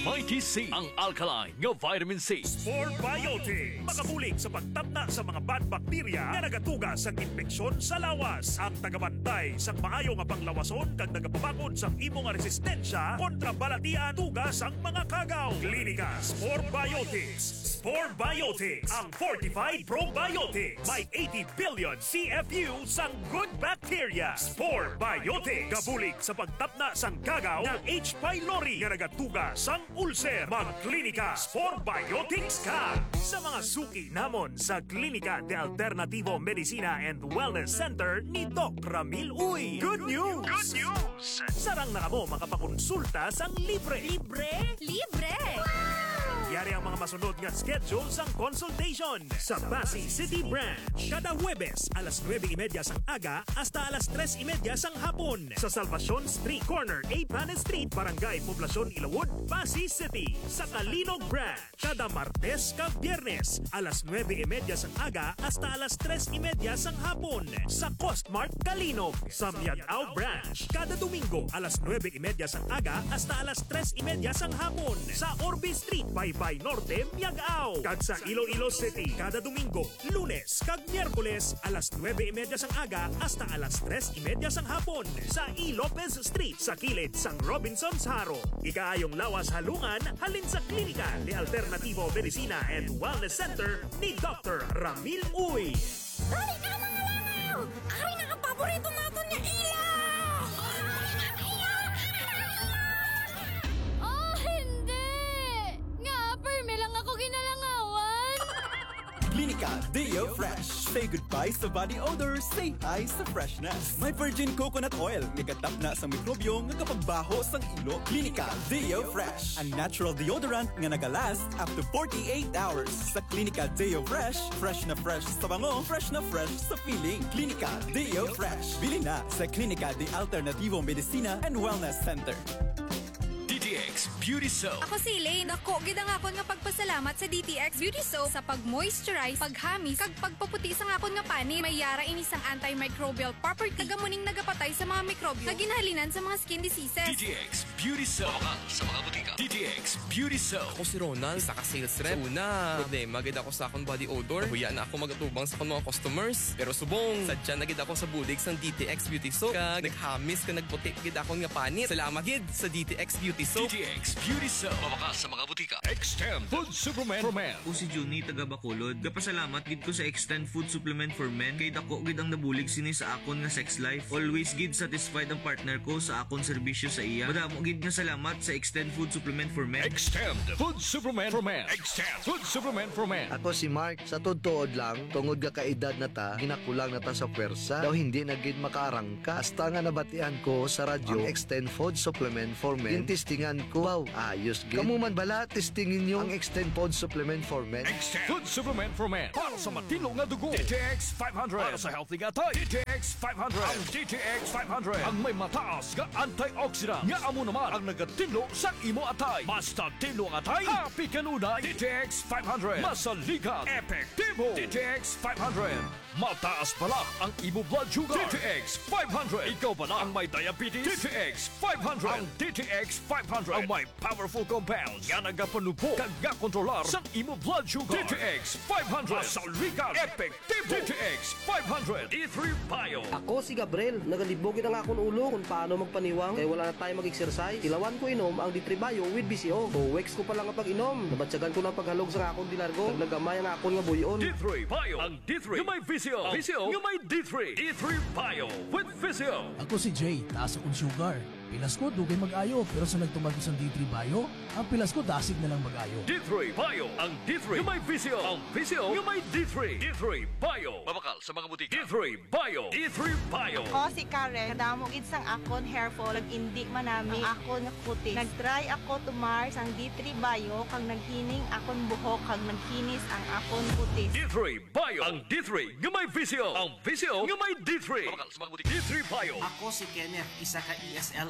Mighty C, ang alkaline nga vitamin C. Spore Biotics, makabulig sa pagtabna sa mga bad bacteria na nagatuga sa infeksyon sa lawas. Ang tagabantay sa maayo nga panglawason kag nagapabakod sa imo nga resistensya kontra balatian tuga sang mga kagaw. Klinika Spore Biotics. Spore Biotics, ang fortified probiotics. May 80 billion CFU sang good bacteria. Spore Biotics, kabulig sa pagtapna sang kagaw ng H. pylori nga nagatuga sang ulcer. Magklinika Spore Biotics ka! Sa mga suki namon sa Klinika de Alternativo Medicina and Wellness Center ni Doc Ramil Uy. Good news! Good news! Sarang na mo makapakonsulta sang libre. Libre? Libre! Yari ang mga masunod nga schedule sang consultation sa Pasig City Branch. Kada Huwebes, alas 9:30 sang aga hasta alas 3:30 sang hapon. Sa Salvacion Street Corner, 8 Panes Street, Barangay Poblacion, Ilawod, Pasig City. Sa Kalinog Branch, kada Martes kag Biyernes, alas 9:30 sang aga hasta alas 3:30 sang hapon. Sa Costmart Kalinog. Sa Miagao Branch, kada Domingo, alas 9:30 sang aga hasta alas 3:30 sang hapon. Sa Orbe Street, Baybay Norte, Miagao. Kag sa Iloilo City, kada Domingo, Lunes kag Miyerkules, alas 9:30 sang aga hasta alas 3:30 sang hapon. Sa E. Lopez Street, sa kilid sang Robinson's Haro. Ikaayong lawas halungan, halin sa Klinika de Alternativo Medicina and Wellness Center ni Dr. Ramil Uy. Dali na mga langaw! Ari na ang paborito natin niya ilaw! Oh, hindi! Nga, perme lang ako ginalangawan! Klinika Deo Fresh. Say goodbye sa body odor, say hi sa freshness. May virgin coconut oil, migatap na sa mikrobyo nga kapagbaho sang ilo. Klinika Deo Fresh, ang natural deodorant nga nagalast up to 48 hours. Sa Klinika Deo Fresh, fresh na fresh sa bango, fresh na fresh sa feeling. Klinika Deo Fresh. Bili na sa Klinika de Alternativo Medicina and Wellness Center. DTX Beauty Soap. Ako si Elaine. Ako, gidang akon nga pagpasalamat sa DTX Beauty Soap sa pag-moisturize, paghamis, kag pagpaputi sa akon nga pani. May yara ini sang antimicrobial property. Nagamuning nagapatay sa mga mikrobyo. Kaginhalinan sa mga skin diseases. DTX Beauty Soap. Mabakal sa mga butika. DTX Beauty Soap. Ako si Ronald, isa ka sales rep. Una, problema gid ako sa akong body odor. Huya na ako magatubang sa akong mga customers. Pero subong, sadya na gid ako sa bulig sang DTX Beauty Soap. Kag naghamis ka nagputi gid akong nga panit. Salamat gid sa DTX Beauty Soap. DTX Beauty Soap. Mabakal sa mga butika. Extend Food Supplement for Men. O si Juni taga Bacolod. Kapasalamat gid ko sa Extend Food Supplement for Men kay dako gid ang nabulig sini sa akon nga sex life. Always gid satisfied ang partner ko sa akon serbisyo sa iya. Madamo gid nga salamat sa Extend Food Supplement for Men. Extend Food Supplement for Men. Extend Food Supplement for Men. Ako si Mark, sa tuod lang, tungod ka kaedad na ta, ginakulang na ta sa pwersa, daw hindi na gid makaarangka. Hasta nga nabatian ko sa radyo, ang Extend Food Supplement for Men. Yung testingan ko, wow, ayos gid. Kamu man bala, testingin nyo ang Extend Food Supplement for Men. Extend Food Supplement for Men. Para sa matino nga dugo. DTX 500. Para sa healthy nga tayo. DTX 500. Ang DTX 500. Ang may mataas nga antioxidant. Nga amo naman ang nagatino sa imo atay. Basta tino ang atay, happy kanunay. DTX 500. Masaligan. Epektibo. DTX 500. Mataas pala ang imo blood sugar. DTX 500. Ikaw pala ang may diabetes. DTX 500. Ang DTX 500 ang may powerful compounds nga nagapanupo kag nga kontrolar sa imo blood sugar. DTX 500. Masaligan. Epektibo. DTX 500. E3 Bio. Ako si Gabriel, nagalibogin ang akong ulo kung paano magpaniwang kaya wala na tayo mag-exercise. Ilawan ko inom ang D3 Bio with BCO. 2 weeks ko pa lang ang pag-inom. Nabatsagan ko ng paghalog sa akong dilargo. Nagamay ang akong nga buyon. D3 Bio. Ang D3 yung may VCO. VCO yung may D3. D3 Bio with VCO. Ako si Jay, taas akong sugar. Pilas ko, dugay mag-ayo. Pero sa nagtumag ko sa D3 Bio, ang pilas ko dasig na lang mag-ayo. D3 Bio. Ang D3 yung may VCO. Ang VCO yung may D3. D3 Bio. Mabakal sa mga butika. D3 Bio. D3 Bio. Ako si Karen. Kadamo gid sang akon hair fall. Nag-indi man nami ang akon nga kutis. Nag-try ako tumar sang D3 Bio kag naghining akon buhok kag nagkinis ang akon kutis. D3 Bio. Ang D3 yung may VCO. Ang VCO yung may D3. Mabakal sa mga butika. D3 Bio. Ako si Kenneth, isa ka ESL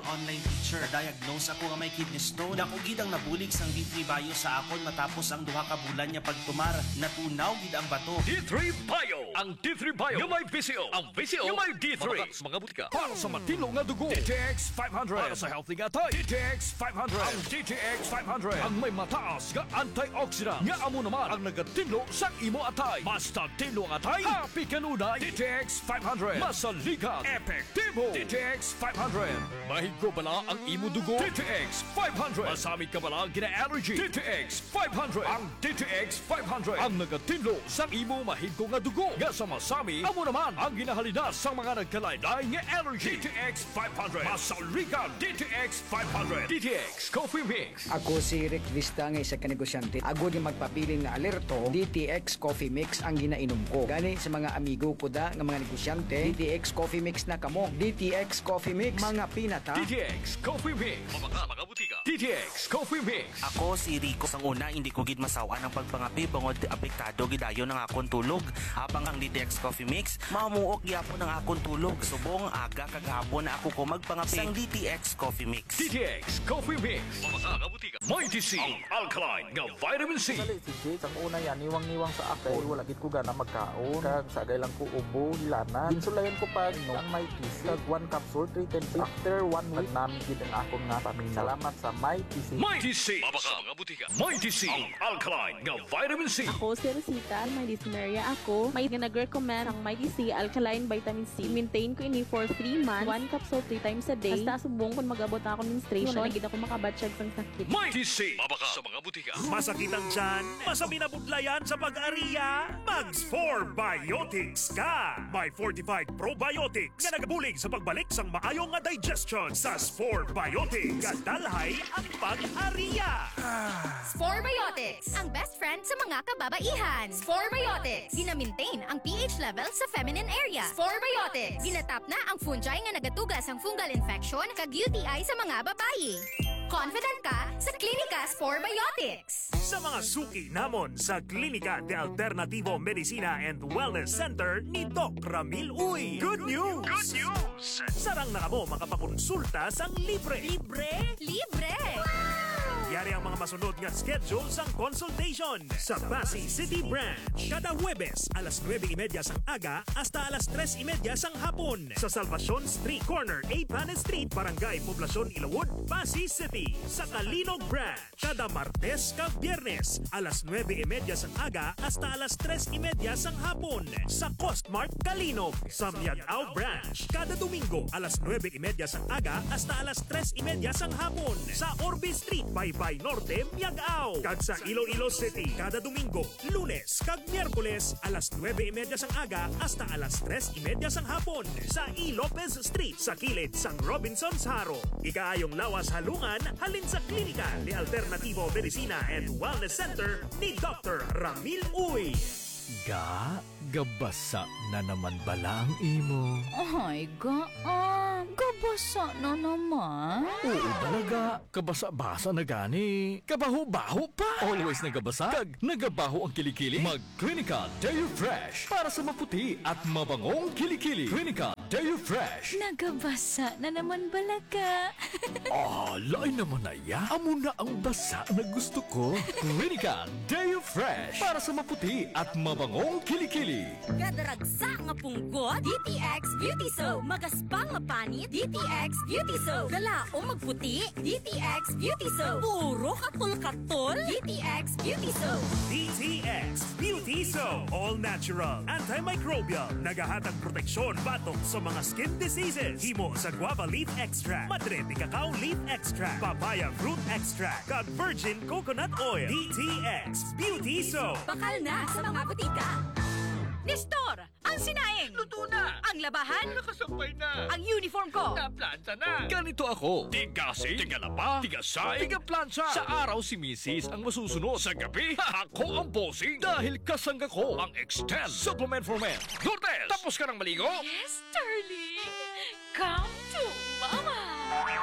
online teacher. Diagnose ako nga may kidney stone. Dako gid ang nabulig sang D3 Bio sa akon matapos ang duha ka bulan niya pagtumar. Natunaw gid ang bato. D3 Bio. Ang D3 Bio yung may PCO. Ang PCO yung may D3. Mga butika para sa matino nga dugo. DTX 500 para sa healthy nga tay. DTX 500. Ang DTX 500 ang may mataas nga antioxidant nga amo naman ang nagatinlo sa imo atay. Basta tinlo ang atay, happy kanunay. DTX 500 masaligan, epektibo. DTX 500 mahigo bala ang imo dugo. DTX 500 masami ka bala gina-allergy. DTX 500 ang DTX 500 ang nagatinlo sa imo mahigo nga dugo. Nga sa masami, amo naman ang ginahalinas sa mga nagkalaylay nga allergy. DTX 500 masaligan. DTX 500 DTX Coffee Mix. Ako si Rick Vista nga isa ka negosyante. Ako di magpapiling na alerto, DTX Coffee Mix ang ginainom ko. Gani sa mga amigo ko da nga mga negosyante, DTX Coffee Mix na kamo. DTX Coffee Mix, mga pinata. DTX Coffee Mix. Mga butika. DTX Coffee Mix. Ako si Rico. Sang una, hindi ko gid masawa ng pagpangapi bangod apektado gidayon ng akon tulog. Habang ang DTX Coffee Mix, mamuok gyapon ng akon tulog. Subong aga kagahapon na ako ko magpangapi sang DTX Coffee Mix. DTX Coffee Mix. Mga butika. Mighty C. Ang alkaline nga vitamin C. Sang una yan, niwang-niwang sa akin. Wala gid ko gana magkaon. Kag sagay lang ko ubo, lana. Insulayan ko pa ang Mighty C. Kag 1 capsule, 3 times. After 1 week, namin gid ang akong nga pamilya. Salamat sa Mighty C. Mighty C. Mga butika. Mighty C. Ang alkaline nga vitamin C. Ako si Rosita, may dyspnea ako. May nag-recommend ang Mighty C Alkaline Vitamin C. Maintain ko ini for 3 months. 1 capsule 3 times a day. Hasta subong kung mag-abot ako ng menstruation. Wala gid ako makabatsyag sang sakit. Mighty C. Mabaka sa mga butika. Masakit ang tiyan, masami na budlayan sa pag-ariya, Mags 4 Biotics ka! May fortified probiotics nga nagabulig sa pagbalik sang maayong nga digestion sa Spore Biotics. Kadalhay ang pag-ariya! Spore Biotics, ang best friend sa mga kababaihan. Spore Biotics, gina-maintain ang pH level sa feminine area. Spore Biotics, ginatap na ang fungi nga nagatugas ang fungal infection kag UTI sa mga babayi. Confident ka sa Klinika Spore Biotics. Sa mga suki namon sa Klinika de Alternativo Medicina and Wellness Center ni Doc Ramil Uy. Good news! Good news! Sarang na mo makapakonsulta sang libre. Libre? Libre! Yari ang mga masunod nga schedule sang consultation sa Pasay City Branch. Kada Huwebes, alas 9:30 sang aga hasta alas 3:30 sang hapon. Sa Salvacion Street Corner, 8 Panes Street, Barangay Poblacion, Ilawod, Pasay City. Sa Kalinog Branch, kada Martes kag Biyernes, alas 9:30 sang aga hasta alas 3:30 sang hapon. Sa Costmart Kalinog. Sa Miagao Branch, kada Domingo, alas 9:30 sang aga hasta alas 3:30 sang hapon. Sa Orbe Street, Baybay Norte, Miagao. Kag sa Iloilo City, kada Domingo, Lunes kag Miyerkules, alas 9:30 sang aga hasta alas 3:30 sang hapon. Sa E. Lopez Street, sa kilid sang Robinson's Haro. Ikaayong lawas halungan, halin sa Klinika ni Alternativo Medicina and Wellness Center ni Dr. Ramil Uy. Gabasa na naman bala ang imo. Ay, gabasa na naman. Oo talaga, kabasa-basa na gani. Kabaho-baho pa. Always nagabasa, kag nagabaho ang kilikili. Mag-Klinika Deo Fresh para sa maputi at mabangong kilikili. Klinika Deo Fresh. Nagabasa na naman balaga. Lain naman na ya. Amo na ang basa na gusto ko. Klinika Deo Fresh para sa maputi at mabangong kilikili. Kadaragsa nga punggot, DTX Beauty Soap. Magaspang nga panit, DTX Beauty Soap. Galaong magputi, DTX Beauty Soap. Puro katol-katol, DTX Beauty Soap. DTX Beauty Soap. All natural, antimicrobial, nagahatag proteksyon batok sa mga skin diseases. Himo sa guava leaf extract, madrete cacao leaf extract, papaya fruit extract, kag virgin coconut oil. DTX Beauty Soap. Bakal na sa mga butika. Nestor, ang sinaing. Luto na. Ang labahan. Nakasampay na. Ang uniform ko. Naplansa na. Ganito ako. Tigasi, tigalaba, tigasay, tigaplansa. Sa araw si Mrs. ang masusunod. Sa gabi, ako ang bossing. Dahil kasangga ko ang Extend Supplement for Men. Lourdes, tapos ka ng maligo? Yes, darling. Come to Mama.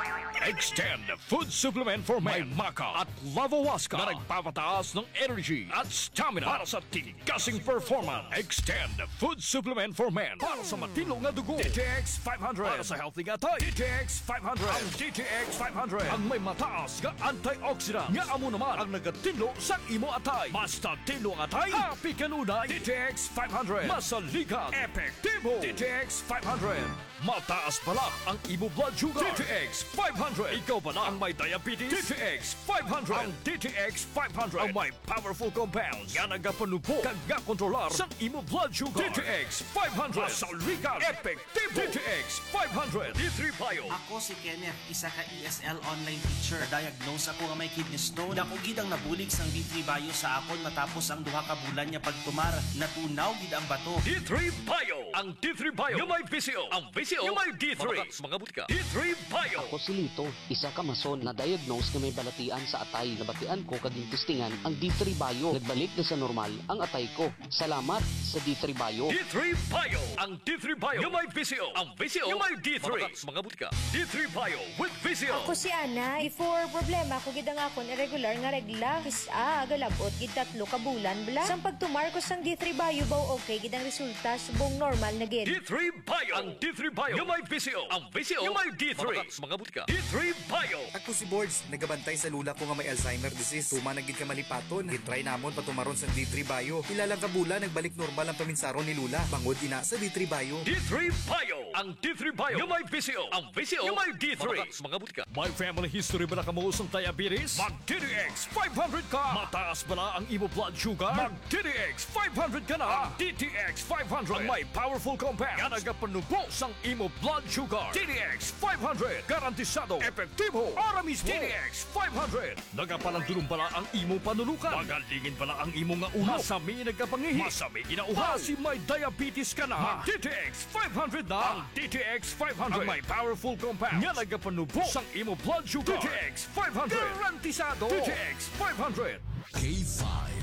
Extend Food Supplement for Men. May Maca at Lavawaska na nagpapataas ng energy at stamina para sa tigasing performance. Extend Food Supplement for Men para sa matilong na dugo. DTX 500 para sa healthy gatay. DTX 500. Ang DTX 500 ang may mataas nga antioxidant nga amo naman ang nagatinlo sa imo atay. Basta tinlo ang atay, happy kanunay. DTX 500 masaligat, epektibo. DTX 500 mataas pala ang imo blood sugar. DTX 500. Ikaw pala ang may diabetes. DTX 500. Ang DTX 500 ang may powerful compounds nga nagapanupo kag nga kontrolar sa imo blood sugar. DTX 500 masaligat, epektibo. DTX 500 D3 Bio. Ako si Kenneth, isa ka ESL online teacher. Diagnose ako nga may kidney stone. Ako gid ang nabulig sang D3 Bio sa akon matapos ang duha ka bulan niya pagtumar. Natunaw gid ang bato. D3 Bio. Ang D3 Bio yung may VCO. Ang VCO yung may D3. Mga butika. D3 Bio. Ako si Lito, isa ka mason na diagnose nga may balatian sa atay. Nabatian ko kaging testingan ang D3 Bio. Nagbalik na sa normal ang atay ko. Salamat sa D3 Bio. D3 Bio. Ang D3 Bio yung may VCO. Ang VCO yung may D3. Mga butika. D3 Bio with VCO. Ako si Ana. Before problema ko gid ang akon irregular nga regla. Kisa galabot gid 3 ka bulan bla. Sang pagtumar ko sang D3 Bio baw okay gid ang resulta subong normal na gid. D3 Bio. Ang D3 Bio yung may VCO. Ang VCO yung may D3. Mga butika. D3 Bio. Ako si Boards, nagabantay sa lula ko nga may Alzheimer disease. Tuma na gid ka malipaton. Gitry namon patumaron sa D3 Bio. Ilalang ka bulan nagbalik normal ang paminsaron ni Lula. Bangod ina sa D3 Bio. D3 Bio. Ang D3 Bio yung may VCO. Ang VCO yung may D3. Mga butika. May family history ba na kamuusong diabetes? Mag DTX 500 ka. Mataas ba na ang imo blood sugar? Mag DTX 500 ka na. Ang DTX 500 ang may powerful compound nga nagapanubo sang imo blood sugar. DTX 500 garantisado, epektibo, ara mismo. DTX 500 nagapalandulong pala ang imo panulukan. Magalingin pala ang imo nga ulo. Masami nagapangihi. Masami ginauhaw. Si may diabetes ka na. Mag DTX 500 na. Ang DTX 500 ang may powerful compound nga nagapanubo sang imo blood sugar. DTX 500 garantisado. DTX 500. K5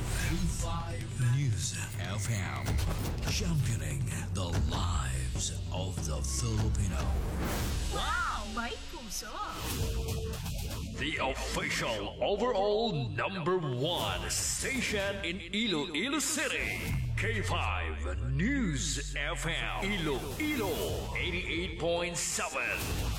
News FM, championing the lives of the Filipino. Wow, may puso! The official overall #1 station in Iloilo City. K5 News FM. Iloilo 88.7.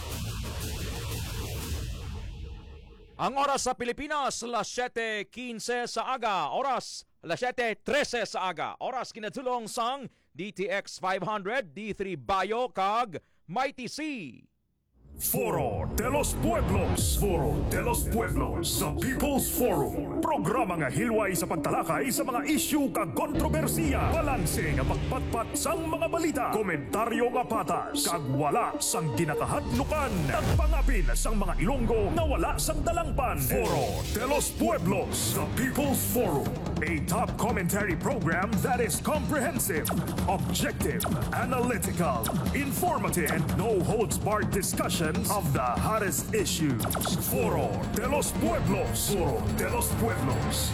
Ang oras sa Pilipinas, las 7:15 sa aga. Oras, las 7:13 sa aga. Oras kinatulong sang DTX 500, D3 Bio, kag Mighty C. Foro de los Pueblos. Foro de los Pueblos. Sa People's Forum. Programa nga hilway sa pagtalakay sa mga isyu kag kontrobersiya. Balanse nga pagpatpat sang mga balita. Komentaryo nga patas. Kag wala sang ginakahadlukan. Nagpangapin sang mga Ilonggo na wala sang dalangpan. Foro de los Pueblos. Sa People's Forum. A top commentary program that is comprehensive, objective, analytical, informative, and no-holds-barred discussion of the hottest issues. Foro de los Pueblos. Foro de los Pueblos.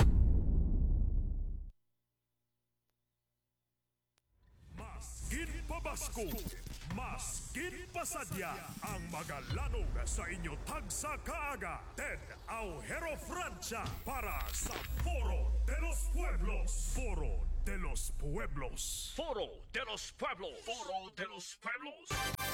Mas ginpabasko, mas ginpasadya ang magalanog sa inyo tagsa kaaga. Ted Aujero Francia para sa Foro de los Pueblos. Foro de los Pueblos. Foro de los Pueblos. Foro de los Pueblos.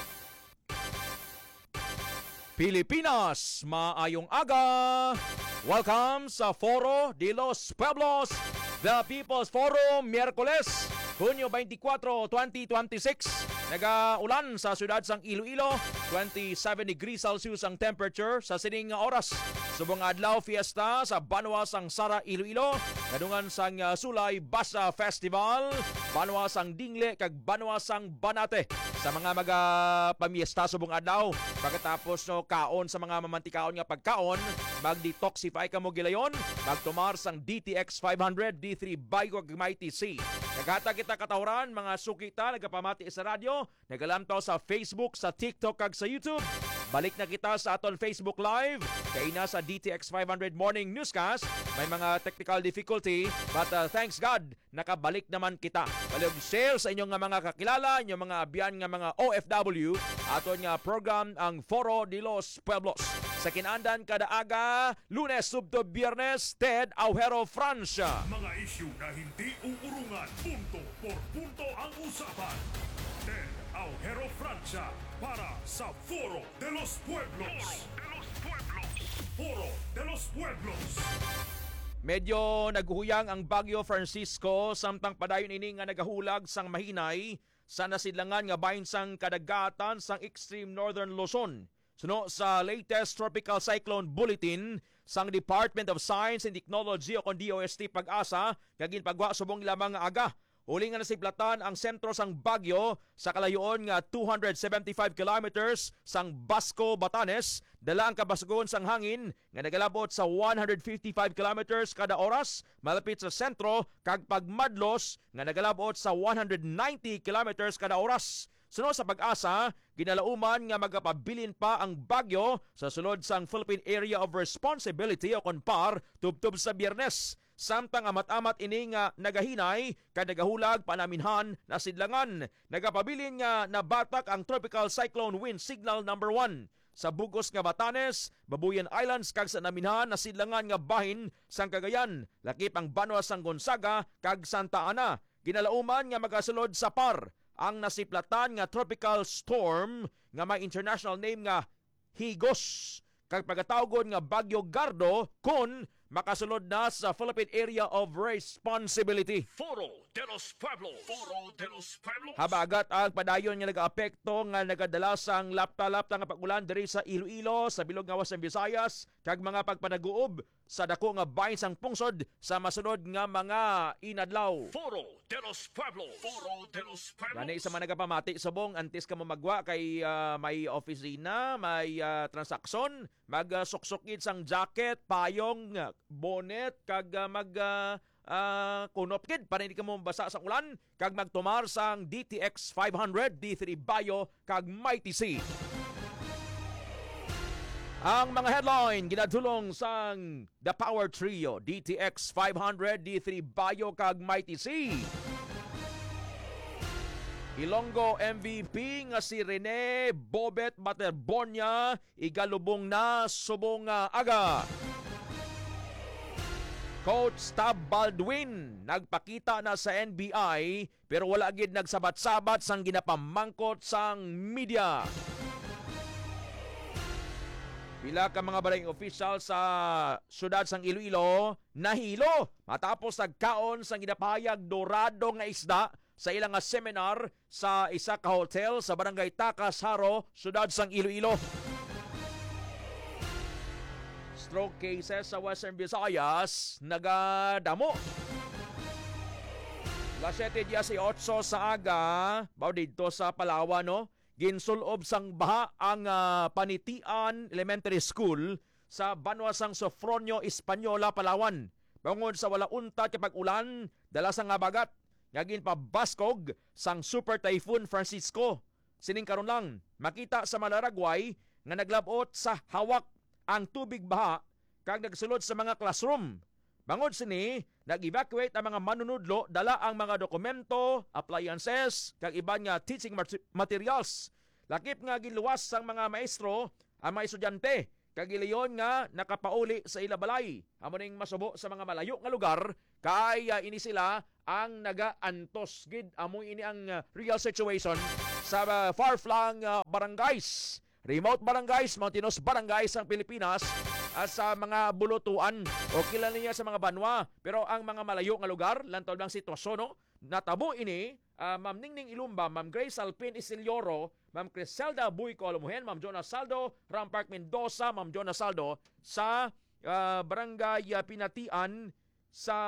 Pilipinas, maayong aga! Welcome sa Foro de los Pueblos, the People's Forum, Miyerkules, Hunyo 24, 2026. Nag-ulan sa siyudad sang Iloilo, 27 degrees Celsius ang temperature sa sining oras. Subong adlaw fiesta sa Banwa sang Sara, Iloilo, kadungan sang Sulay Basa Festival, Banwa sang Dingle kag Banwa sang Banate. Sa mga pamiesta subong adlaw, pagkatapos no kaon sa mga mamantikaon nga pagkaon, mag-detoxify ka mo gilayon, magtumar sang DTX 500, D3 Bio kag Mighty C. Naghatag kita katawran, mga sukita, nagapamati sa radyo, nagalamtaw sa Facebook, sa TikTok kag sa YouTube. Balik na kita sa aton Facebook Live. Kay na sa DTX 500 Morning Newscast. May mga technical difficulty, but thanks God, nakabalik naman kita. Balog share sa inyong mga kakilala, inyong mga abiyan nga mga OFW, aton nga program ang Foro de los Pueblos. Sa kinandan kada aga, Lunes subto Biyernes, Ted Aujero Francia. Mga isyu na hindi uurungan, punto por punto ang usapan. Ted Aujero Francia para sa Foro de los Pueblos. Foro de los Pueblos. Medyo naghuhuyang ang Bagyo Francisco samtang padayon ini nga nagahulag sang mahinay sa nasidlangan nga bahin sang kadagatan sang extreme northern Luzon. Suno sa latest tropical cyclone bulletin sang Department of Science and Technology o kon DOST Pag-asa kagin pagwa subong lamang nga aga. Uli nga nasiplatan ang sentro sang Bagyo sa kalayoon nga 275 kilometers sang Basco, Batanes. Dala ang kabasgon sang hangin nga nagalabot sa 155 kilometers kada oras malapit sa sentro kag pagmadlos nga nagalabot sa 190 kilometers kada oras. Suno sa Pag-asa, ginalauman nga magapabilin pa ang Bagyo sa sulod sang Philippine Area of Responsibility o KONPAR tubtub sa Biyernes. Samtang amat-amat ini nga nagahinay kay nagahulag panaminhan na sidlangan. Nagapabilin nga nabatak ang tropical cyclone wind signal number 1 sa bugos nga Batanes, Babuyan Islands kag sa naminhan na sidlangan nga bahin sang Cagayan, lakip ang Banwa sang Gonzaga kag Santa Ana. Ginalauman nga magasulod sa par ang nasiplatan nga tropical storm nga may international name nga Higos kag pagatawgon nga Bagyo Gardo kun makasulod na sa Philippine Area of Responsibility. Foro de los Pueblos. Foro de los Pueblos. Habagat ang padayon nga nag-aapekto nga nagadala sang lapta-lapta nga pag-ulan diri sa Iloilo, sa bilog nga Western Visayas, kag mga pagpanaguob sa dako nga bahin sang pungsod sa masunod nga mga inadlaw. Foro de los Pueblos. Foro de los Pueblos. Gani sa mga nagapamati subong antes ka mo magwa kay may opisina, may transaksyon, magsuksukid sang jacket, payong, bonnet kag kunopkid para hindi ka mo basa sa ulan kag magtumar sang DTX 500, D3 Bayo kag Mighty C. Ang mga headline ginadulong sang The Power Trio, DTX 500, D3 Bayo kag Mighty C. Ilonggo MVP nga si Rene Bobet Materbonia igalubong na subong aga. Coach Tab Baldwin nagpakita na sa NBI pero wala gid nagsabat-sabat sang ginapamangkot sang media. Pila ka mga barangay official sa syudad sang Iloilo nahilo matapos nagkaon sang ginapahayag dorado nga isda sa ilang nga seminar sa isa ka hotel sa barangay Takas Haro, syudad sang Iloilo. Stroke cases sa Western Visayas nagadamo. Alas 7:18 sa aga, baw dito sa Palawan no, ginsulob sang baha ang Panitian Elementary School sa Banwa sang Sofronio Española, Palawan. Bangod sa wala unta kapag ulan, dala sang habagat nga ginpabaskog sang Super Typhoon Francisco. Sining karon lang makita sa Malaragway nga naglabot sa hawak ang tubig baha kag nagsulod sa mga classroom. Bangod sini, nag-evacuate ang mga manunudlo, dala ang mga dokumento, appliances, kag iban nga teaching materials. Lakip nga giluwas sang mga maestro, ang mga estudyante, kag iliyon nga nakapauli sa ilabalay. Amo ning masubo sa mga malayo nga lugar, kaya ini sila ang naga-antos gid. Amo ini ang real situation sa far-flung barangays. Remote barangays, mountainous barangays ang Pilipinas at sa mga bulutuan o kilala niya sa mga banwa. Pero ang mga malayo nga lugar, lantol ng sitwasyon, no? Natabo ini, Ma'am Ningning Ilumba, Ma'am Grace Alpin Isilioro, Ma'am Criselda Buy Colomuhen, Ma'am Jonah Saldo, Rampark Mendoza, Ma'am Jonah Saldo, sa Barangay Pinatian, sa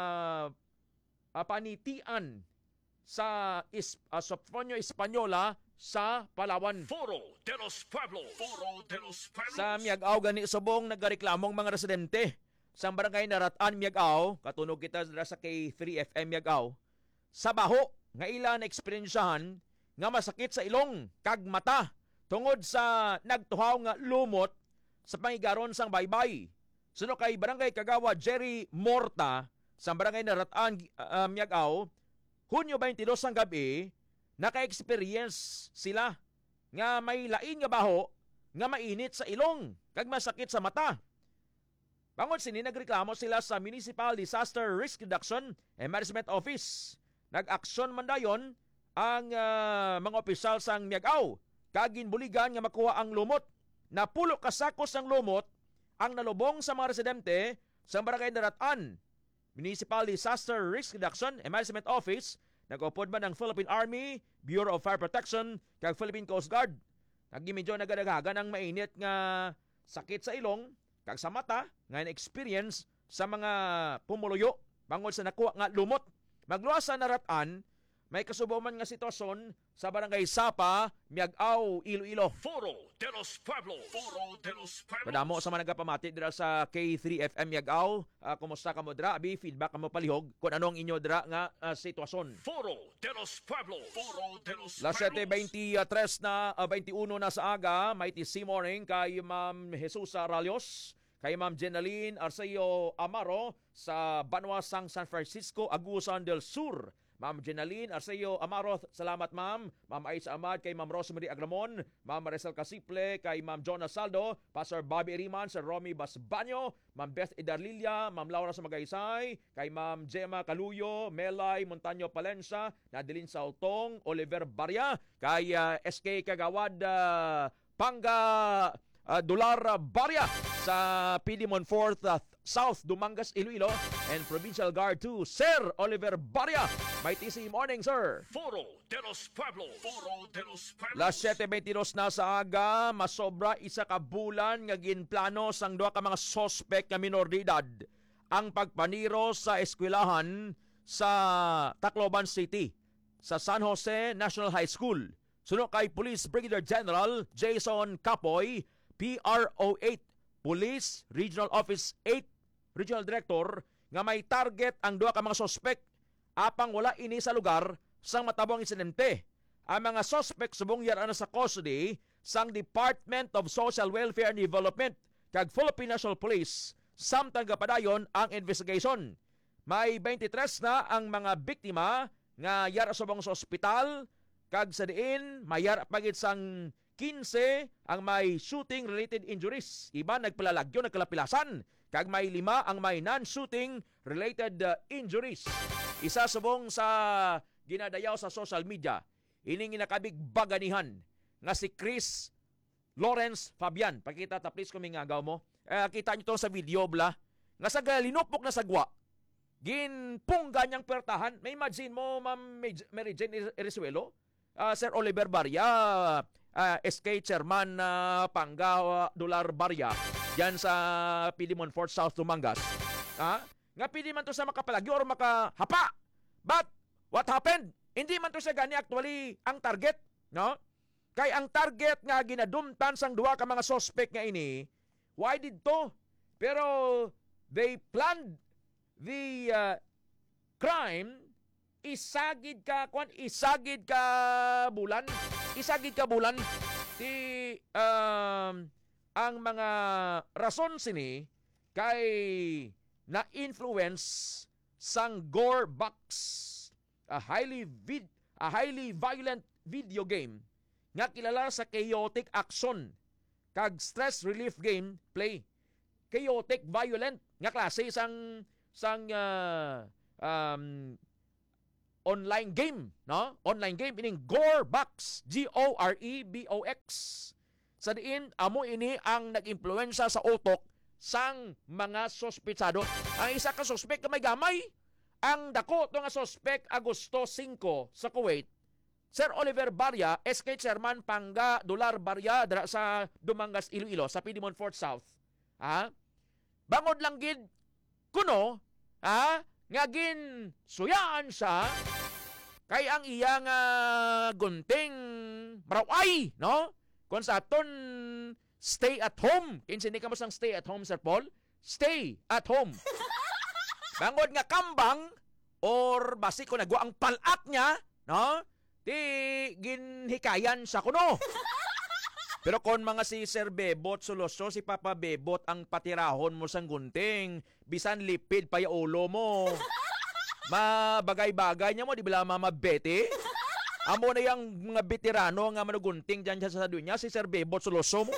Panitian, sa Sofronio Española, sa Palawan. Foro de los Pueblos. Foro de los Pueblos. Sa Miagaw gani subong nagreklamong mga residente sa barangay Naratan Miagaw, katunog kita sa K3FM Miagaw. Sa baho nga ila na eksperyensyahan nga masakit sa ilong kag mata tungod sa nagtuhaw nga lumot sa pangigaron sang baybay. Suno kay barangay Kagawa Jerry Morta sa barangay Naratan Miagaw, Hunyo 22 ang gabi, naka-experience sila nga may lain nga baho nga mainit sa ilong kag masakit sa mata. Bangod sini nagreklamo sila sa Municipal Disaster Risk Reduction and Management Office. Nag-aksyon man dayon ang mga opisyal sang Miagao kag ginbuligan nga makuha ang lumot. Napulo ka sakos ng lumot ang nalubong sa mga residente sa Barangay Daratan. Municipal Disaster Risk Reduction and Management Office nag-upod man ng Philippine Army, Bureau of Fire Protection kag Philippine Coast Guard. Nagimedyo nagadaghagan ang mainit nga sakit sa ilong kag sa mata nga na-experience sa mga pumuluyo bangod sa nakuha nga lumot. Magluwas sa Naratan, may kasubuman nga sitwasyon sa Barangay Sapa, Miagao, Iloilo. Foro de los Pueblos. Foro de los Pueblos. Madamo sa mga nagapamati dira sa K3FM Miagao. Kumusta ka mo dira? Abi, feedback ka mo palihog kung anong inyo dira nga sitwasyon. Foro de los Pueblos. Foro de los Las 7:23 na 21 na sa aga, may TC morning kay Ma'am Jesus Ralios, kay Ma'am Jenaline Arceo Amaro sa Banwasang San Francisco, Agusan del Sur. Ma'am Jenaline Arceo Amaro, salamat ma'am. Ma'am Aisa Ahmad, kay Ma'am Rosemary Agramon, Ma'am Maricel Casiple, kay Ma'am Jonas Saldo, Pastor Bobby Riman, Sir Romy Basbanyo, Ma'am Beth Idarlilia, Ma'am Laura Samagaysay, kay Ma'am Gemma Caluyo, Melay Montaño Palensa, Nadilin Sautong, Oliver Barya, kay SK Kagawad Panga Dolar Barya sa Pidimon 4th South Dumangas, Iloilo, and Provincial Guard 2, Sir Oliver Barya. May TC morning, sir. Foro de los Pueblos. Foro de los Pueblos. Las 7:22 na sa aga, masobra isa ka bulan nga ginplano sang duha ka mga suspect nga minor de edad ang pagpaniro sa eskwelahan sa Tacloban City sa San Jose National High School. Suno kay Police Brigadier General Jason Capoy, PRO8, Police Regional Office 8 Regional Director, nga may target ang duha ka mga suspect apang wala ini sa lugar sang matabang insidente. Ang mga suspect subong yara na sa custody sang Department of Social Welfare and Development kag Philippine National Police samtang gapadayon ang investigation. May 23 na ang mga biktima nga yara subong sa ospital kag sa diin mayara pagit sang 15 ang may shooting-related injuries. Iba nagpalalagyo, nagkalapilasan. Kag may 5 ang may non-shooting-related injuries. Isa subong sa ginadayaw sa social media, ining ginakabig baganihan nga si Chris Lawrence Fabian. Pakita ta please kung mingagaw mo. Kita nyo to sa video bla. Nga sa galinupok na sagwa, ginpungga niyang pertahan. May imagine mo, Ma'am Mary Jane Erizuelo, Sir Oliver Barya, SK Chairman Panga Dolar Barya yan sa Pidimon 4th South Dumangas. Nga pili man to sa makapalagyo or makahapa. But what happened? Hindi man to sa gani actually ang target, no? Kay ang target nga ginadumtan sang duha ka mga suspect nga ini, why did to? Pero they planned the crime isagid ka bulan ti ang mga rason sini kay na-influence sang Gore Box, a highly violent video game nga kilala sa chaotic action kag stress relief game play. Chaotic violent nga klase sang online game, no? Online game ining Gore Box, Gorebox. Sa diin amo ini ang nag-impluwensya sa utok sang mga sospetsado. Ang isa ka suspect na may gamay, ang dako to nga suspect Agosto 5 sa Kuwait. Sir Oliver Barya, SK Chairman Panga Dolar Barya dra sa Dumangas, Iloilo, sa Pidimon 4th South. Bangod lang gid kuno, nga gin suyaan siya kay ang iyang gunting maraway, no? Kung sa aton stay at home. Kinsa ni ka mo sang stay at home, Sir Paul? Stay at home. Bangod nga kambang or basi ko nagwa ang palat niya, no? Ti ginhikayan sa kuno. Pero kon mga si Sir Bebot Soloso, si Papa Bebot ang patirahon mo sang gunting, bisan lipid pa ya ulo mo. Mabagay-bagay niya mo, di ba mamabete? Amo na yung mga veterano nga manugunting dyan sa dunya, si Sir Bebot Soloso mo.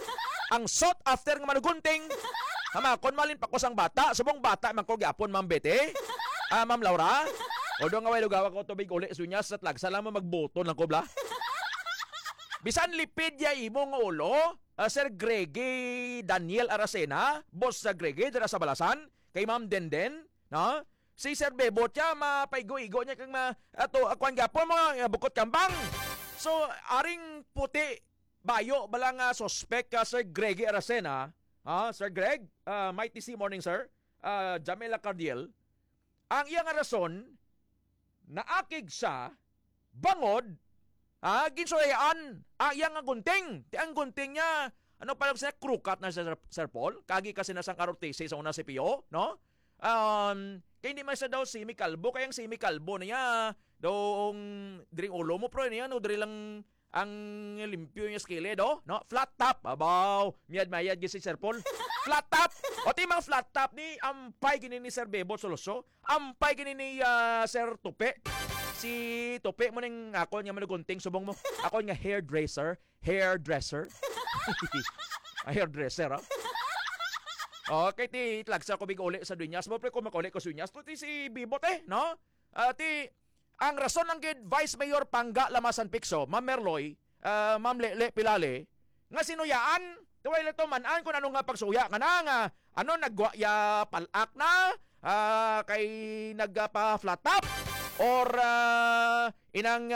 Ang sought after nga manugunting. Hamakon malin pa ko sang bata. Subong bata man ko gyapon Ma'am Bete. Ma'am Laura. O doon nga way lugawa ko tubig uli sunyas at lagsa lang mo magboto ng kubla. Bisan lipid ya imo nga ulo, Sir Greggy Daniel Aracena, boss sa Greggy dira sa Balasan, kay Ma'am Denden, no? Si Sir Bebot ya mapaigo-igo niya kang ato akuan gapon mga bukot kambang. So aring puti bayo bala nga suspect ka Sir Greggy Aracena, Sir Greg, Mighty C morning sir. Jamela Cardiel. Ang iyang rason naakig sa bangod ginsurayaan iyang nga gunting. Ti ang gunting niya ano pa lang siya krukat na Sir Paul. Kagi kasi na sang karotese sa una si Pio, no? Kaya hindi man siya daw simi kalbo. Kaya ang simi kalbo niya dong diring ulo mo pro niya no diri lang ang limpyo niya skile do, no? Flat top. Abaw, miyad-mayad gi si Sir Paul. Flat top. O ti mga flat top ni ampay gini ni Sir Bebot Soloso. Ampay gini ni Sir Tupe. Si Tope mo ning ako nga manugunting subong mo. Ako nga hairdresser. Hairdresser. Hairdresser, ha? Okay, ti itlagsa ko big uli sa dunyas. Mo pre ko makuli ko sunyas. Ti si Bibot no? Ti ang rason ng gid Vice Mayor Pangga Lamasan Picso, Ma'am Merloy, Ma'am Lele Pilale, nga sinuyaan. Tuway lang to manan kung ano nga pagsuya ka na nga. Ano nagwaya palak na? Kay nagpa flat top? Or inang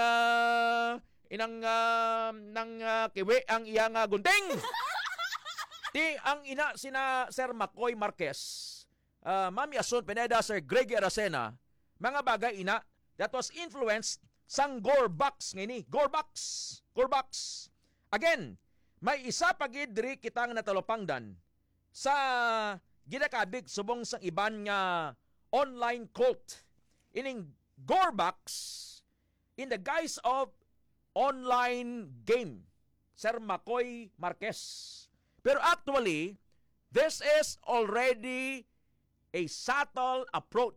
kiwi ang iyang gunting. Ti ang ina sina Sir Macoy Marquez, Ma'am Yason Pineda, Sir Greggy Aracena, mga bagay ina that was influenced sang Gorbox ngini. Gorbox. Again, may isa pa gid diri kitang natalopangdan sa ginakabig subong sang iban nga online cult. Ining Gorbox in the guise of online game. Sir Macoy Marquez. Pero actually, this is already a subtle approach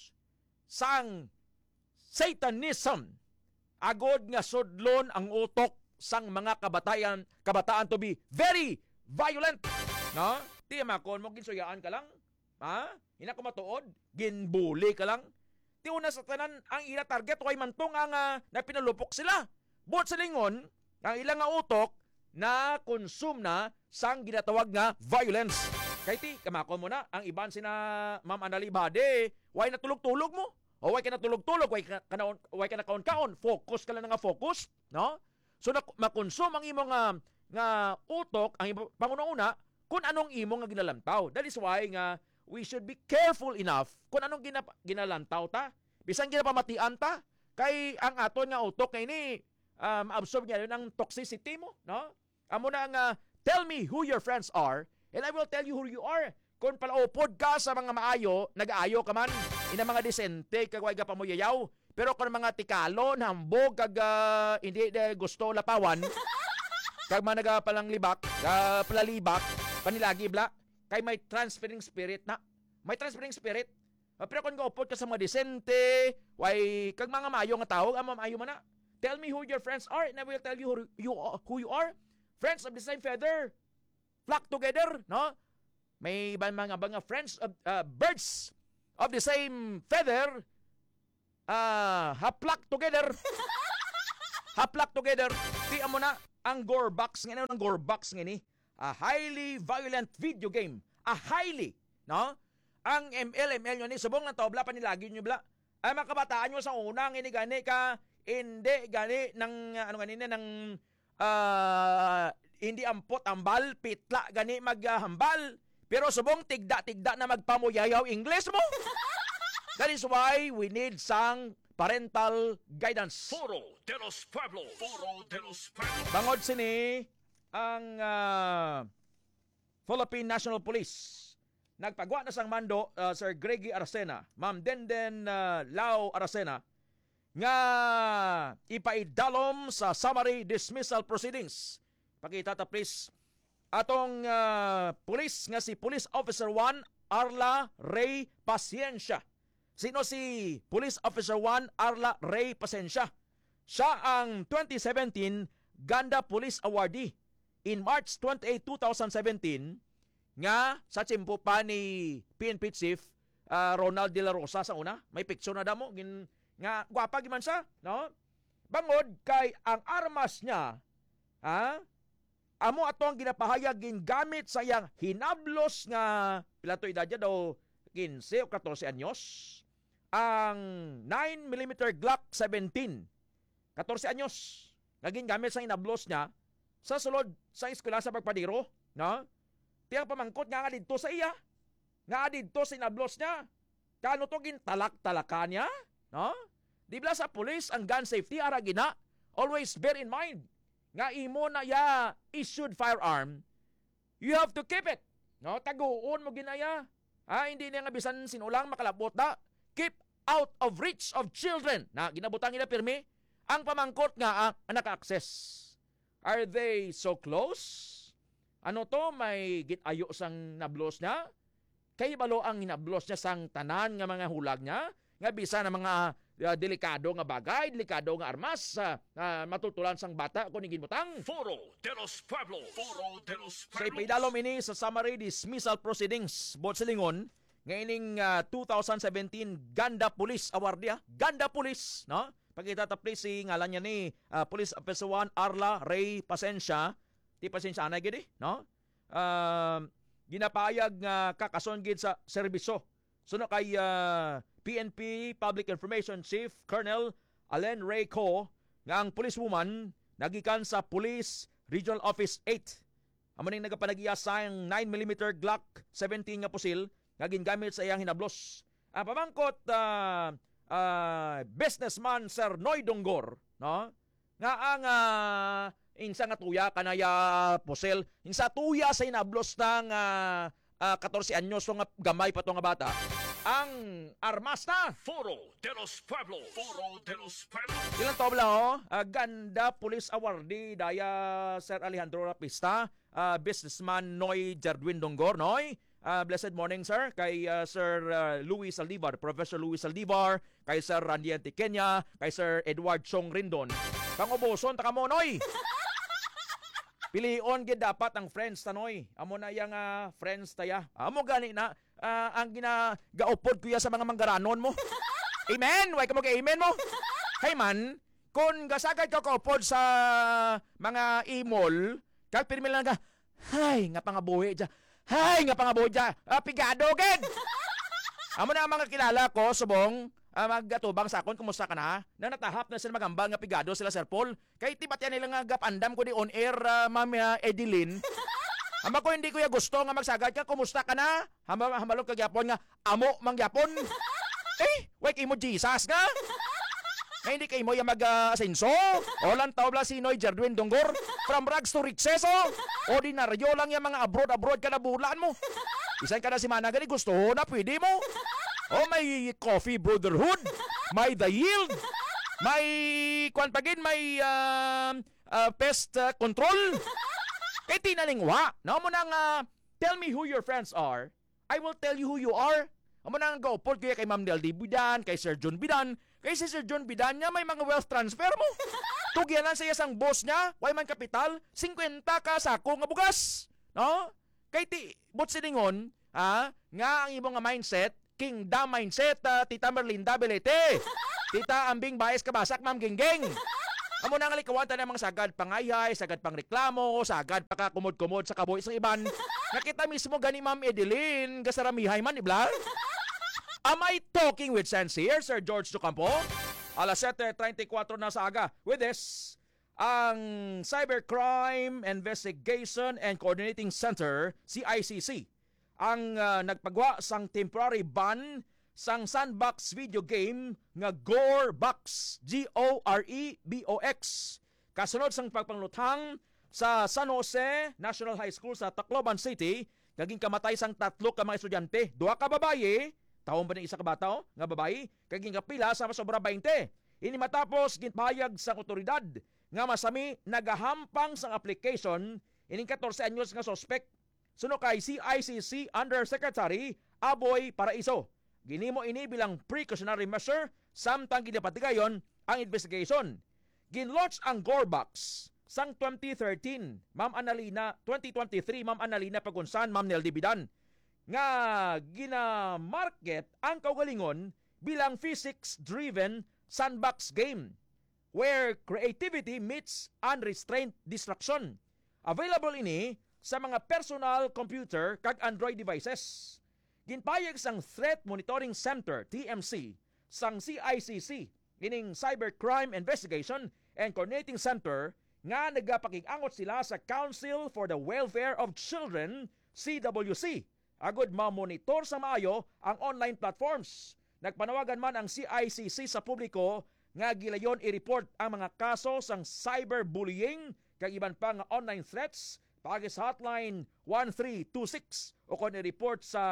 sang Satanism. Agod nga sudlon ang utok sang mga kabataan to be very violent. No? Ti makon mo ginsuyaan ka lang. Hina ko matuod, ginbuli ka lang. Ti una sa tanan ang ila target kay mantong ang napinalupok sila. Buot sa lingon, ang ilang nga utok na consume na sang ginatawag nga violence. Kay ti kamakon mo na ang iban sina Ma'am Anali Bade, way natulog-tulog mo. O way ka natulog-tulog, way ka na kaon-kaon, focus ka lang nga focus, no? So makonsume ang imo nga utok, ang imo pangununa kung anong imo nga ginalantaw. That is why nga we should be careful enough kung anong ginalantaw ta. Bisan ginapamatian ta, kay ang aton nga utok kay ni absorb niya yun ang toxicity mo, no? Amo na nga, tell me who your friends are and I will tell you who you are. Kung palaupod ka sa mga maayo, nag-aayo ka man, ina mga desente, kagway ka pa mo yayaw. Pero kung mga tikalo, hambog, hindi gusto lapawan, kag mga nagapalang libak, palalibak, panilagi bla, kay may transferring spirit na. May transferring spirit. Pero kung gaupod ka sa mga desente, way, kag mga maayo nga tawag, maayo man na. Tell me who your friends are and I will tell you who you are. Friends of the same feather, flock together, no? May mga friends of birds of the same feather, haplak together. Haplak together. Tiyan mo na ang Gorbox ngayon, ang Gorbox ngayon, a highly violent video game. A highly, no? Ang ML nyo ni subong ng tobla panilagi nyo bla. Ay mga kabataan nyo sa unang gani ka, hindi gani ng hindi ampot ambal, pitla gani maghambal. Pero subong tigda-tigda na magpamuyayaw English mo. That is why we need sang parental guidance. Foro de los Pueblos. Bangod sini ang Philippine National Police. Nagpagwa na sang mando Sir Greggy Aracena, Ma'am Denden Lao Aracena, nga ipaidalom sa summary dismissal proceedings. Pakita ta please. Atong police nga si Police Officer 1 Arla Ray Paciencia. Sino si Police Officer 1 Arla Ray Paciencia? Siya ang 2017 Ganda Police Awardee. in March 28, 2017 nga sa tiyempo pa ni PNP Chief Ronald De La Rosa sa una. May picture na damo nga gwapa giman siya, no? Bangod kay ang armas niya, amo ato ang ginapahayag gingamit sa iyang hinablos nga pila to edad daw 15 o 14 anyos. Ang 9mm Glock 17, 14 anyos, naging gamit sa hinablos niya sa sulod sa eskwela sa pagpadiro, no? Tiyang pamangkot nga didto sa iya, nga didto sa hinablos niya. Kano to gintalak-talaka niya, no? Di ba sa police ang gun safety ara gina, always bear in mind nga imo na ya issued firearm, you have to keep it, no? Taguon mo ginaya. Hindi na nga bisan sinulang makalabot na. Keep out of reach of children. Na ginabutang ina pirmi ang pamangkot nga naka-access. Are they so close? Ano to, may gitayo sang nablos niya? Kay balo ang hinablos niya sang tanan nga mga hulag niya? Nga bisa na mga delikado nga bagay, delikado nga armas, matutulan sang bata kung ginbutang. Foro de los Pueblos. Foro de los Sa ipaidalom ini sa summary dismissal proceedings, bot silingon, ngayong 2017 Ganda Police Award ya. Ganda Police, no? Pagkitatapli si ngalan niya ni Police Officer 1 Arla Ray Pasensya. Di pasensya na gid, no? Ginapayag nga kakason gid sa serbisyo. Suno kay PNP Public Information Chief Colonel Allen Ray Co nga ang policewoman nagikan sa Police Regional Office 8. Amo ning nagapanag-iya sa 9mm Glock 17 nga pusil nga gingamit sa iyang hinablos. Ang pamangkot businessman Sir Noy Donggor, no? Nga ang insa nga tuya kanaya pusil, insa tuya sa hinablos ng 14 anyos nga gamay pa to nga bata. Ang armas na Foro de los Pueblos. Foro de los Pueblos. Ilang tobla Ganda Police Awardee daya Sir Alejandro Rapista, businessman Noy Jardwin Donggor. Noy, blessed morning sir. Kay Sir Luis Saldivar, Professor Luis Saldivar, kay Sir Randy Antiqueña, kay Sir Edward Chong Rindon. Kanguboson ta kamo Noy. Pilion gid dapat ang friends tanoy. Amo na yang friends taya. Amo gani na ang ginagaupod kuya sa mga manggaranon mo. Amen. Way ka mo amen mo. Hey man, kung gasagad ka kaupod sa mga imol, kag pirmi lang ka, hay nga pangabuhi dya. Hay nga pangabuhi dya. Pigado gid. Amo na ang mga kilala ko subong maggatubang sa akon, kumusta ka na? Na natahap na sila magambal nga pigado sila Sir Paul. Kay tibat yan nila nga gapandam ko di on air, Ma'am Edeline. Hamba ko hindi ko ya gusto nga magsagad ka, kumusta ka na? Hambalog ka gyapon nga, amo mangyapon. Wait imo Jesus nga? Nga hindi kay mo yung mag-asenso? O lang tawla si Noy Jardwin Donggor? From rags to riches, ordinaryo lang yung mga abroad ka na bulaan mo. Isan ka na si Managali, gusto na, pwede mo. May coffee brotherhood, may the yield, may may pest control. Kay tinalingwa, na mo nang tell me who your friends are, I will tell you who you are. Amo nang go-upod kaya kay Ma'am Deldy Bidan, kay Sir John Bidan. Kay si Sir John Bidan niya may mga wealth transfer mo. Tugyanan sa isang boss niya, way man kapital, 50 ka sako nga bugas. No? Kay bot siningon, nga ang imong nga mindset, Kingdom mindset, Tita Merlinda Belete. Tita Ambing Baez Kabasak, Ma'am Gingging. Amo nang alikawanta ng mga sagad pangayhay, sagad pang reklamo, sagad pakakumod-kumod sa kaboy sa iban. Nakita mismo gani Ma'am Edeline, gasaramihay man, ibla? Am I talking with sense here, Sir George Ducampo? Alas 7:34 na sa aga. With this, ang Cybercrime Investigation and Coordinating Center, CICC, ang nagpagwa sang temporary ban sang sandbox video game nga Gorebox, Gorebox. Kasunod sang pagpanglutang sa San Jose National High School sa Tacloban City, kaging kamatay sang 3 ka mga estudyante, 2 ka babaye, taon ba ng isa ka bata nga babae, kaging kapila sa sobra 20. Ini matapos ginpahayag sang otoridad nga masami nagahampang sang application ining 14 anyos nga suspect. Suno kay CICC Undersecretary Aboy Paraiso. Ginimo ini bilang precautionary measure samtang ginapatigayon ang investigation. Ginlaunch ang Gorebox sang 2013, Ma'am Annalina, 2023, Ma'am Annalina Pagunsan, Ma'am Nel Dibidan, nga gina-market ang kaugalingon bilang physics-driven sandbox game where creativity meets unrestrained distraction. Available ini sa mga personal computer kag Android devices. Ginpayag sang Threat Monitoring Center, TMC, sang CICC, ining Cybercrime Investigation and Coordinating Center, nga nagapakig-angot sila sa Council for the Welfare of Children, CWC, agod ma-monitor sa maayo ang online platforms. Nagpanawagan man ang CICC sa publiko nga gilayon i-report ang mga kaso sang cyberbullying kag iban pa nga online threats pagi sa hotline 1326 o kon i-report sa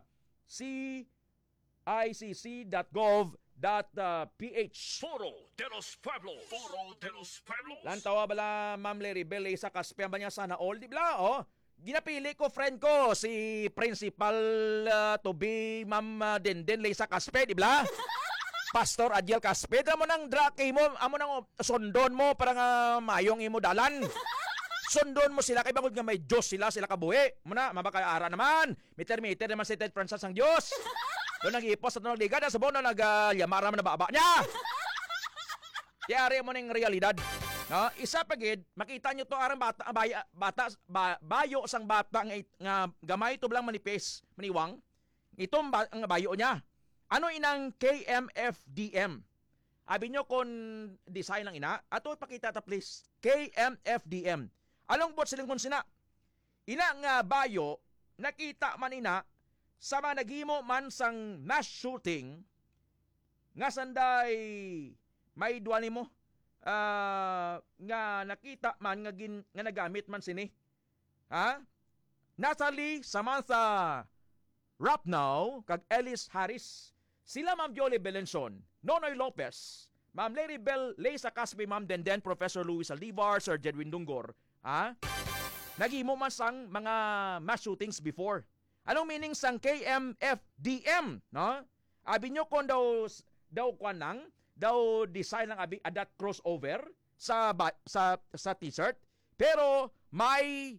cicc.gov.ph. Foro de los Pueblos. Foro de los Pueblos. Lantawa bala Ma'am Leribel sa kaspe ba niya sana all, di ba? Oh, ginapili ko friend ko si Principal to be Ma'am Denden Leysa Caspe, di ba? Pastor Adiel Caspe, amo nang drake mo, amo nang sondon mo para nga mayong imo dalan. Sondon mo sila kay bangod nga may Diyos sila kabuhi. Muna mabakaara naman. Meter naman si Ted Francis ang Diyos. Doon nag-ipos at nagligad sa bono nag-yamara man na baba niya. Tiyari mo ning realidad. No, isa pagid makita nyo to arang bata bayo sang bata nga gamay to blang manipis, maniwang. Itong ang bayo niya. Ano inang KMFDM? Abi nyo kon design lang ina. Ato ipakita ta please. KMFDM. Along bot siling kon sina. Ina nga bayo nakita man ina sa mga naghimo man sang mass shooting nga sanday may duwa nimo nga nakita man nga nagamit man sini. Ha? Natalie Samantha Rapnow kag Ellis Harris. Sila Ma'am Yoli Belenson, Nonoy Lopez, Ma'am Larry Bell Leysa Caspe, Ma'am Denden, Professor Luis Aldivar, Sir Jedwin Dungor. Ha? Naghimo man sang mga mass shootings before. Anong meaning sang KMFDM, no? Abi nyo kon daw kwanang daw design ng abi adat crossover sa t-shirt pero may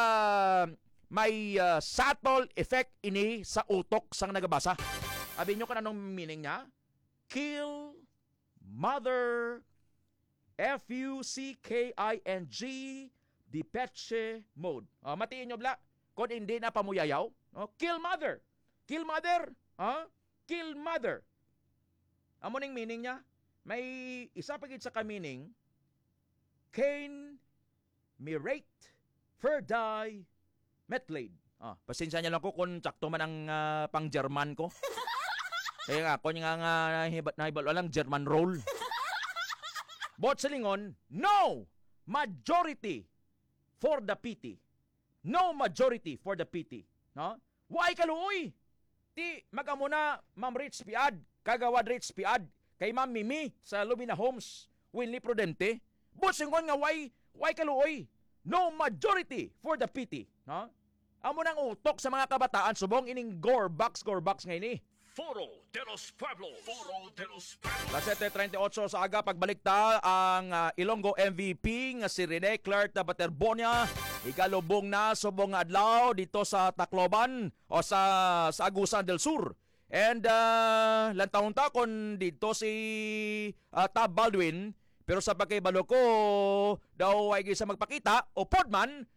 subtle effect ini sa utok sang nagabasa. Abi nyo kan anong meaning niya? Kill Mother FUCKING Depeche Mode. Matiin nyo bla kung hindi na pamuyayaw. Kill Mother. Kill Mother. Kill Mother. Amo ning meaning niya? May isa pagid sa ka-meaning. Cain Mirate Ferdi Metlade. Pasensya niya lang ko kung sakto man ang pang-German ko. Kaya nga, kung nga nahibalo lang, German roll. Bot sa lingon, no majority for the pity. No majority for the pity. No? Why kaluoy? Ti, mag-amuna, Ma'am Rich Piad, Kagawad Rich Piad, kay Ma'am Mimi sa Lumina Homes, Winnie Prudente. Bot sa lingon nga, why kaluoy? No majority for the pity. No? Amo nang utok sa mga kabataan, subong ining gorebox ngayon eh. Foro de los Pueblos. Foro de los Pueblos. Las 7:38 sa aga pagbalik ta ang Ilonggo MVP nga si Rene Clark na Baterbonia ikalubong na subong adlaw dito sa Tacloban o sa Agusan del Sur. And lantahon ta kon dito si Tab Baldwin pero sa pagkaibalo ko daw ay gisa magpakita o podman